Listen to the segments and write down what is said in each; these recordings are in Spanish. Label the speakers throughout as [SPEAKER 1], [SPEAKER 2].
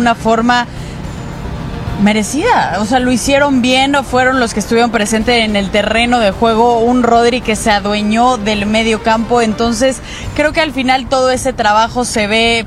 [SPEAKER 1] una forma merecida. O sea, lo hicieron bien, fueron los que estuvieron presentes en el terreno de juego, un Rodri que se adueñó del medio campo. Entonces creo que al final todo ese trabajo se ve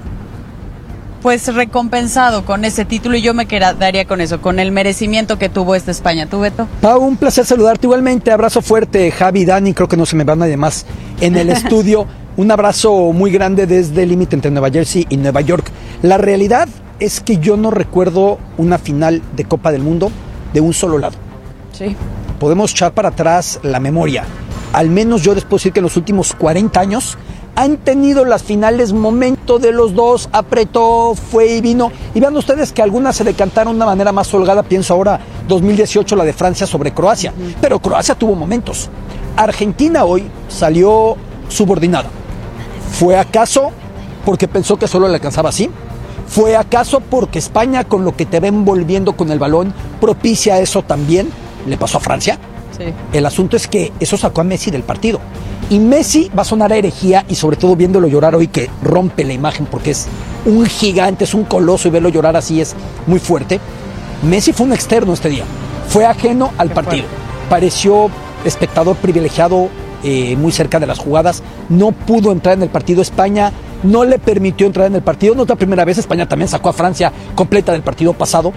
[SPEAKER 1] pues recompensado con ese título, y yo me quedaría con eso, con el merecimiento que tuvo esta España. ¿Tú, Beto?
[SPEAKER 2] Pau, un placer saludarte igualmente, abrazo fuerte, Javi, Dani, creo que no se me va nadie más en el estudio. Un abrazo muy grande desde el límite entre Nueva Jersey y Nueva York. La realidad es que yo no recuerdo una final de Copa del Mundo de un solo lado.
[SPEAKER 1] Sí.
[SPEAKER 2] Podemos echar para atrás la memoria. Al menos yo les puedo decir que en los últimos 40 años han tenido las finales momento de los dos, apretó, fue y vino. Y vean ustedes que algunas se decantaron de una manera más holgada. Pienso ahora 2018, la de Francia sobre Croacia. Pero Croacia tuvo momentos. Argentina hoy salió subordinada. ¿Fue acaso porque pensó que solo le alcanzaba así? ¿Fue acaso porque España, con lo que te va envolviendo con el balón, propicia eso también? ¿Le pasó a Francia?
[SPEAKER 1] Sí.
[SPEAKER 2] El asunto es que eso sacó a Messi del partido. Y Messi va a sonar a herejía, y sobre todo viéndolo llorar hoy, que rompe la imagen porque es un gigante, es un coloso, y verlo llorar así es muy fuerte. Messi fue un externo este día, fue ajeno al partido. Pareció espectador privilegiado, muy cerca de las jugadas, no pudo entrar en el partido. España no le permitió entrar en el partido. No es la primera vez, España también sacó a Francia completa del partido pasado.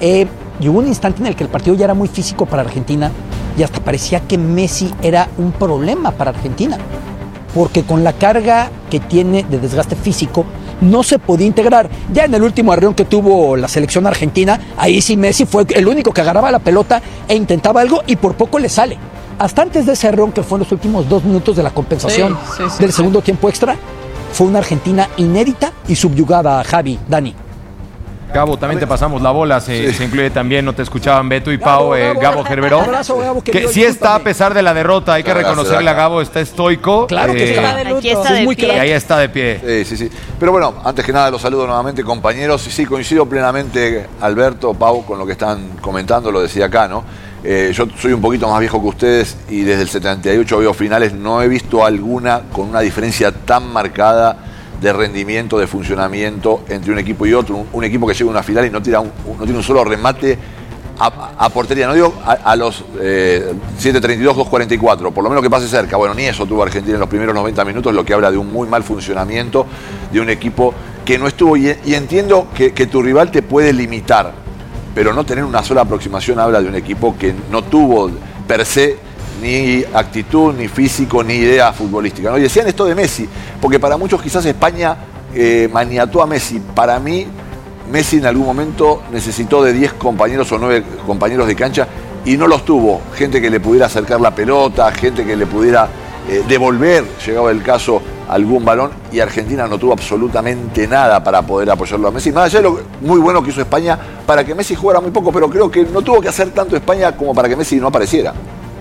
[SPEAKER 2] Y hubo un instante en el que el partido ya era muy físico para Argentina, y hasta parecía que Messi era un problema para Argentina, porque con la carga que tiene de desgaste físico no se podía integrar. Ya en el último arreón que tuvo la selección argentina, ahí sí Messi fue el único que agarraba la pelota e intentaba algo, y por poco le sale. Hasta antes de ese arreón, que fue en los últimos 2 minutos de la compensación del segundo tiempo extra, fue una Argentina inédita y subyugada. Javi, Dani.
[SPEAKER 3] Gabo, también te pasamos la bola, se incluye también, no te escuchaban Beto y Pau, Gabo Gerberó, que sí está a pesar de la derrota, hay que reconocerle a Gabo, está estoico.
[SPEAKER 2] Claro que está de luto.
[SPEAKER 1] Aquí está de pie.
[SPEAKER 3] Y ahí está de pie.
[SPEAKER 4] Sí. Pero bueno, antes que nada los saludo nuevamente, compañeros, y sí, coincido plenamente, Alberto, Pau, con lo que están comentando, lo decía acá, ¿no? Yo soy un poquito más viejo que ustedes, y desde el 78 veo finales, no he visto alguna con una diferencia tan marcada de rendimiento, de funcionamiento entre un equipo y otro. Un equipo que llega a una final y no tiene un solo remate a portería. No digo a los 7.32, 2.44, por lo menos que pase cerca. Bueno, ni eso tuvo Argentina en los primeros 90 minutos, lo que habla de un muy mal funcionamiento de un equipo que no estuvo. Y entiendo que tu rival te puede limitar, pero no tener una sola aproximación habla de un equipo que no tuvo per se ni actitud, ni físico, ni idea futbolística, ¿no? Y decían esto de Messi, porque para muchos quizás España maniató a Messi. Para mí, Messi en algún momento necesitó de 10 compañeros o 9 compañeros de cancha, y no los tuvo. Gente que le pudiera acercar la pelota, gente que le pudiera devolver, llegado el caso, algún balón, y Argentina no tuvo absolutamente nada para poder apoyarlo a Messi. Más allá de lo muy bueno que hizo España para que Messi jugara muy poco, pero creo que no tuvo que hacer tanto España como para que Messi no apareciera.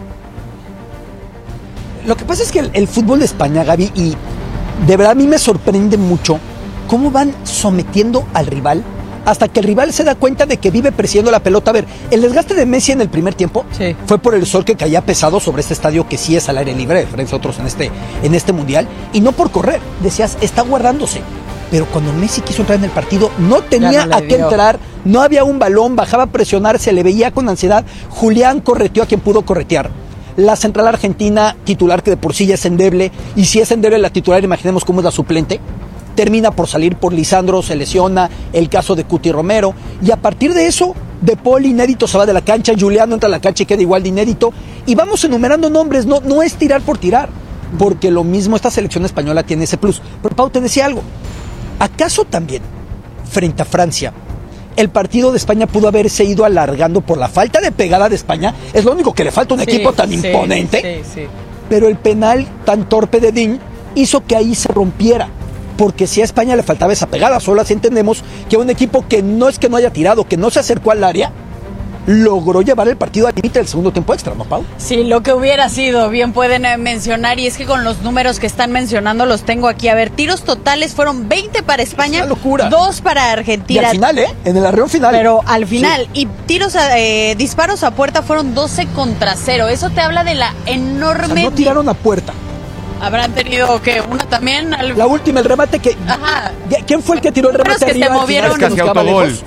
[SPEAKER 2] Lo que pasa es que el fútbol de España, Gaby, y de verdad a mí me sorprende mucho cómo van sometiendo al rival hasta que el rival se da cuenta de que vive persiguiendo la pelota. A ver, el desgaste de Messi en el primer tiempo fue por el sol que caía pesado sobre este estadio, que sí es al aire libre, a diferencia de otros en este mundial, y no por correr. Decías, está guardándose. Pero cuando Messi quiso entrar en el partido, no tenía a qué entrar, no había un balón, bajaba a presionar, se le veía con ansiedad. Julián correteó a quien pudo corretear. La central argentina titular, que de por sí ya es endeble, y si es endeble la titular, imaginemos cómo es la suplente, termina por salir por Lisandro, se lesiona, el caso de Cuti Romero, y a partir de eso, De Paul inédito se va de la cancha, Julián entra a la cancha y queda igual de inédito, y vamos enumerando nombres, no es tirar por tirar, porque lo mismo esta selección española tiene ese plus. Pero Pau, te decía algo, ¿acaso también, frente a Francia, el partido de España pudo haberse ido alargando por la falta de pegada de España? Es lo único que le falta a un equipo tan imponente. Pero el penal tan torpe de Dean hizo que ahí se rompiera. Porque si a España le faltaba esa pegada, solo así entendemos que un equipo que no es que no haya tirado, que no se acercó al área, logró llevar el partido al límite del segundo tiempo extra, ¿no, Pau?
[SPEAKER 1] Sí, lo que hubiera sido, bien pueden mencionar, y es que con los números que están mencionando los tengo aquí. A ver, tiros totales fueron 20 para España, 2 para Argentina.
[SPEAKER 2] Y al final, en el arreón final.
[SPEAKER 1] Pero al final, y disparos a puerta fueron 12 contra 0. Eso te habla de la enorme...
[SPEAKER 2] O sea, no tiraron a puerta.
[SPEAKER 1] Habrán tenido, ¿qué? ¿Una también?
[SPEAKER 2] La última, el remate que...
[SPEAKER 1] Ajá.
[SPEAKER 2] ¿Quién fue el que tiró el remate
[SPEAKER 1] que
[SPEAKER 2] arriba?
[SPEAKER 1] se movieron.
[SPEAKER 3] Es casi autogol.